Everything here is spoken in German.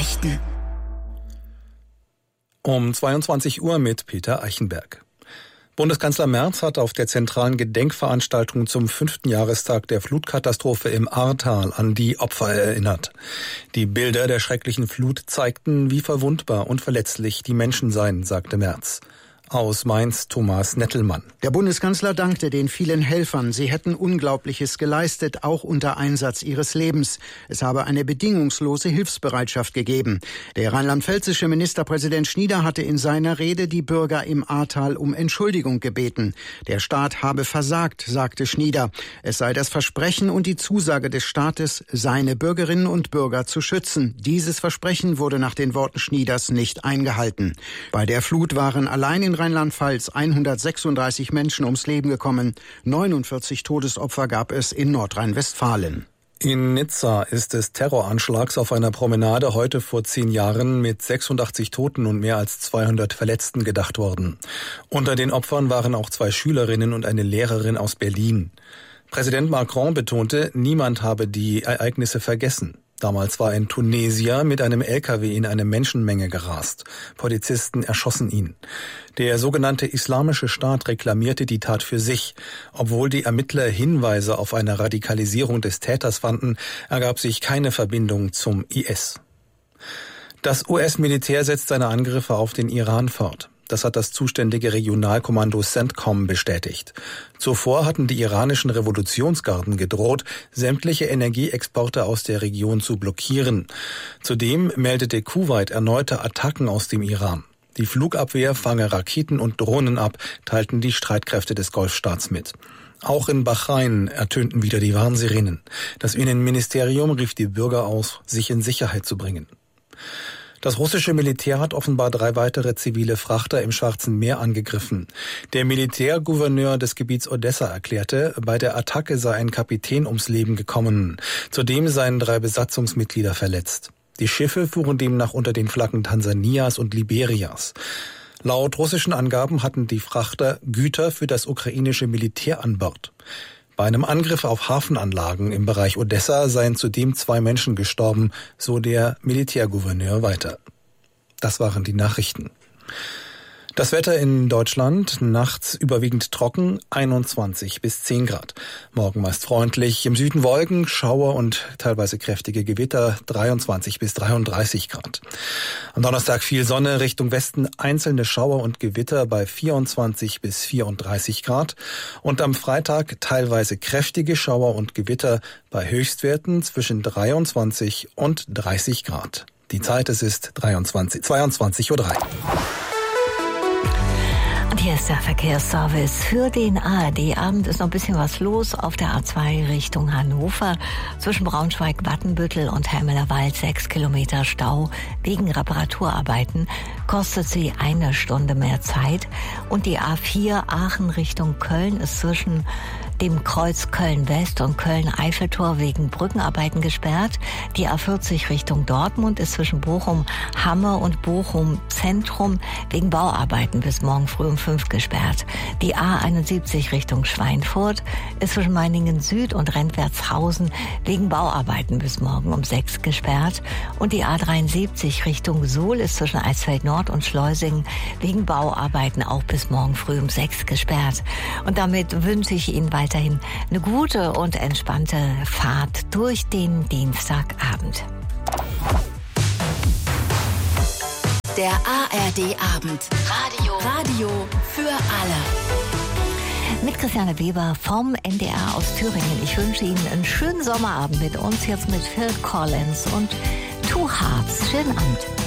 Nachrichten. Um 22 Uhr mit Peter Eichenberg. Bundeskanzler Merz hat auf der zentralen Gedenkveranstaltung zum 5. Jahrestag der Flutkatastrophe im Ahrtal an die Opfer erinnert. Die Bilder der schrecklichen Flut zeigten, wie verwundbar und verletzlich die Menschen seien, sagte Merz. Aus Mainz Thomas Nettelmann. Der Bundeskanzler dankte den vielen Helfern. Sie hätten Unglaubliches geleistet, auch unter Einsatz ihres Lebens. Es habe eine bedingungslose Hilfsbereitschaft gegeben. Der rheinland-pfälzische Ministerpräsident Schnieder hatte in seiner Rede die Bürger im Ahrtal um Entschuldigung gebeten. Der Staat habe versagt, sagte Schnieder. Es sei das Versprechen und die Zusage des Staates, seine Bürgerinnen und Bürger zu schützen. Dieses Versprechen wurde nach den Worten Schnieders nicht eingehalten. Bei der Flut waren allein in Rheinland-Pfalz 136 Menschen ums Leben gekommen. 49 Todesopfer gab es in Nordrhein-Westfalen. In Nizza ist des Terroranschlags auf einer Promenade heute vor 10 Jahren mit 86 Toten und mehr als 200 Verletzten gedacht worden. Unter den Opfern waren auch 2 Schülerinnen und eine Lehrerin aus Berlin. Präsident Macron betonte, niemand habe die Ereignisse vergessen. Damals war ein Tunesier mit einem LKW in eine Menschenmenge gerast. Polizisten erschossen ihn. Der sogenannte Islamische Staat reklamierte die Tat für sich. Obwohl die Ermittler Hinweise auf eine Radikalisierung des Täters fanden, ergab sich keine Verbindung zum IS. Das US-Militär setzt seine Angriffe auf den Iran fort. Das hat das zuständige Regionalkommando CENTCOM bestätigt. Zuvor hatten die iranischen Revolutionsgarden gedroht, sämtliche Energieexporte aus der Region zu blockieren. Zudem meldete Kuwait erneute Attacken aus dem Iran. Die Flugabwehr fange Raketen und Drohnen ab, teilten die Streitkräfte des Golfstaats mit. Auch in Bahrain ertönten wieder die Warnsirenen. Das Innenministerium rief die Bürger auf, sich in Sicherheit zu bringen. Das russische Militär hat offenbar 3 weitere zivile Frachter im Schwarzen Meer angegriffen. Der Militärgouverneur des Gebiets Odessa erklärte, bei der Attacke sei ein Kapitän ums Leben gekommen. Zudem seien 3 Besatzungsmitglieder verletzt. Die Schiffe fuhren demnach unter den Flaggen Tansanias und Liberias. Laut russischen Angaben hatten die Frachter Güter für das ukrainische Militär an Bord. Bei einem Angriff auf Hafenanlagen im Bereich Odessa seien zudem 2 Menschen gestorben, so der Militärgouverneur weiter. Das waren die Nachrichten. Das Wetter in Deutschland, nachts überwiegend trocken, 21 bis 10 Grad. Morgen meist freundlich, im Süden Wolken, Schauer und teilweise kräftige Gewitter, 23 bis 33 Grad. Am Donnerstag viel Sonne, Richtung Westen einzelne Schauer und Gewitter bei 24 bis 34 Grad. Und am Freitag teilweise kräftige Schauer und Gewitter bei Höchstwerten zwischen 23 und 30 Grad. Die Zeit, es ist 22:03 Uhr. Und hier ist der Verkehrsservice für den ARD-Abend. Ist noch ein bisschen was los auf der A2 Richtung Hannover. Zwischen Braunschweig, Wattenbüttel und Helmelerwald 6 Kilometer Stau wegen Reparaturarbeiten. Kostet sie 1 Stunde mehr Zeit. Und die A4 Aachen Richtung Köln ist zwischen dem Kreuz Köln-West und Köln-Eiffeltor wegen Brückenarbeiten gesperrt. Die A40 Richtung Dortmund ist zwischen Bochum-Hamme und Bochum-Zentrum wegen Bauarbeiten bis morgen früh um 5 gesperrt. Die A71 Richtung Schweinfurt ist zwischen Meiningen-Süd und Rentwertshausen wegen Bauarbeiten bis morgen um 6 gesperrt. Und die A73 Richtung Suhl ist zwischen Eisfeld-Nord und Schleusingen wegen Bauarbeiten auch bis morgen früh um 6 gesperrt. Und damit wünsche ich Ihnen weiterhin eine gute und entspannte Fahrt durch den Dienstagabend. Der ARD-Abend. Radio für alle. Mit Christiane Weber vom NDR aus Thüringen. Ich wünsche Ihnen einen schönen Sommerabend mit uns, jetzt mit Phil Collins und Two Hearts. Schönen Abend.